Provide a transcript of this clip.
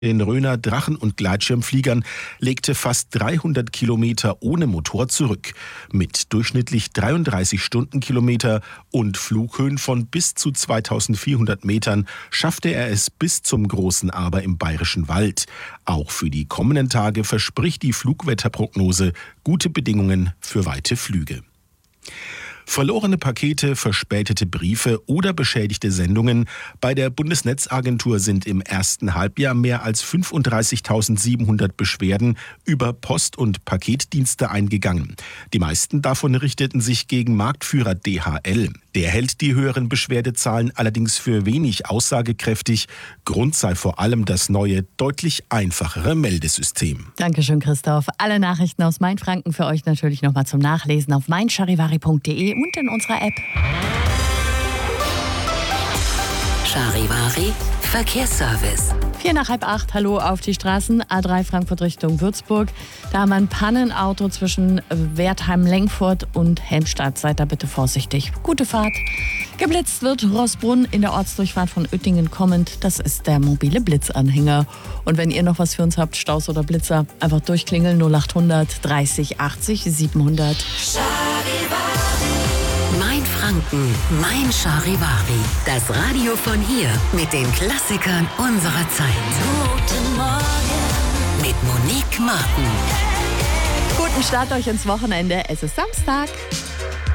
Den Röner Drachen- und Gleitschirmfliegern legte fast 300 Kilometer ohne Motor zurück. Mit durchschnittlich 33 Stundenkilometer und Flughöhen von bis zu 2400 Metern schaffte er es bis zum Großen Aber im Bayerischen Wald. Auch für die kommenden Tage verspricht die Flugwetterprognose gute Bedingungen für weite Flüge. Verlorene Pakete, verspätete Briefe oder beschädigte Sendungen. Bei der Bundesnetzagentur sind im ersten Halbjahr mehr als 35.700 Beschwerden über Post- und Paketdienste eingegangen. Die meisten davon richteten sich gegen Marktführer DHL. Der hält die höheren Beschwerdezahlen allerdings für wenig aussagekräftig. Grund sei vor allem das neue, deutlich einfachere Meldesystem. Dankeschön, Christoph. Alle Nachrichten aus Mainfranken für euch natürlich nochmal zum Nachlesen auf meincharivari.de und in unserer App. Charivari Verkehrsservice. 7:45, hallo auf die Straßen. A3 Frankfurt Richtung Würzburg. Da haben wir ein Pannenauto zwischen Wertheim-Lengfurt und Helmstadt. Seid da bitte vorsichtig. Gute Fahrt. Geblitzt wird Rossbrunn in der Ortsdurchfahrt von Uettingen kommend. Das ist der mobile Blitzanhänger. Und wenn ihr noch was für uns habt, Staus oder Blitzer, einfach durchklingeln 0800 30 80 700. Mainfranken, Mein Charivari. Das Radio von hier mit den Klassikern unserer Zeit. Guten Morgen mit Monique Martin. Guten Start euch ins Wochenende. Es ist Samstag.